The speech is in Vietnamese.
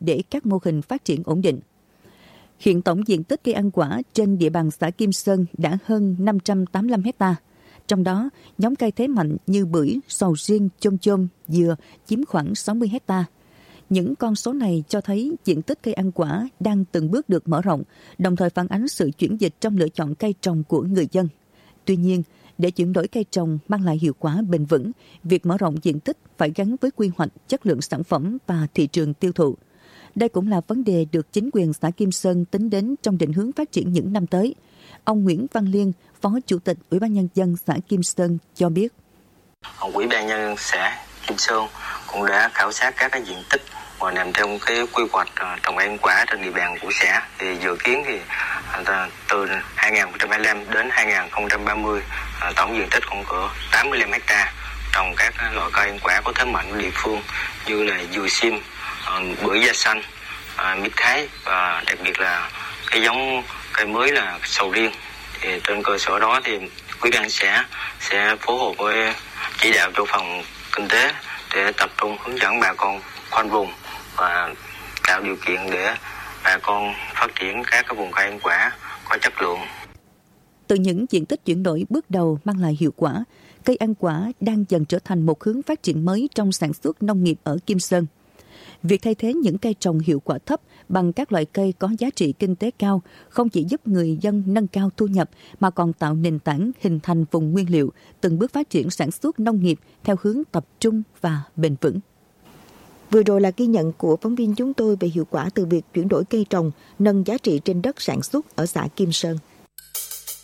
để các mô hình phát triển ổn định. Hiện tổng diện tích cây ăn quả trên địa bàn xã Kim Sơn đã hơn 585 hectare. Trong đó, nhóm cây thế mạnh như bưởi, sầu riêng, chôm chôm, dừa chiếm khoảng 60 hectare. Những con số này cho thấy diện tích cây ăn quả đang từng bước được mở rộng, đồng thời phản ánh sự chuyển dịch trong lựa chọn cây trồng của người dân. Tuy nhiên, để chuyển đổi cây trồng mang lại hiệu quả bền vững, việc mở rộng diện tích phải gắn với quy hoạch, chất lượng sản phẩm và thị trường tiêu thụ. Đây cũng là vấn đề được chính quyền xã Kim Sơn tính đến trong định hướng phát triển những năm tới. Ông Nguyễn Văn Liên, Phó Chủ tịch Ủy ban Nhân dân xã Kim Sơn cho biết. Ủy ban Nhân dân xã Kim Sơn cũng đã khảo sát các cái diện tích và nằm trong cái quy hoạch trồng ăn quả trên địa bàn của xã. Thì dự kiến thì từ 2025 đến 2030 tổng diện tích khoảng cỡ 85 hectare trồng các loại cây ăn quả có thế mạnh của địa phương như là dừa sim, bưởi da xanh, mít thái và đặc biệt là cái giống cây mới là sầu riêng. Thì trên cơ sở đó thì Ủy ban xã sẽ phối hợp với chỉ đạo cho phòng kinh tế để tập trung hướng dẫn bà con khoanh vùng và tạo điều kiện để bà con phát triển các cái vùng cây ăn quả có chất lượng. Từ những diện tích chuyển đổi bước đầu mang lại hiệu quả, cây ăn quả đang dần trở thành một hướng phát triển mới trong sản xuất nông nghiệp ở Kim Sơn. Việc thay thế những cây trồng hiệu quả thấp bằng các loại cây có giá trị kinh tế cao không chỉ giúp người dân nâng cao thu nhập mà còn tạo nền tảng hình thành vùng nguyên liệu, từng bước phát triển sản xuất nông nghiệp theo hướng tập trung và bền vững. Vừa rồi là ghi nhận của phóng viên chúng tôi về hiệu quả từ việc chuyển đổi cây trồng, nâng giá trị trên đất sản xuất ở xã Kim Sơn.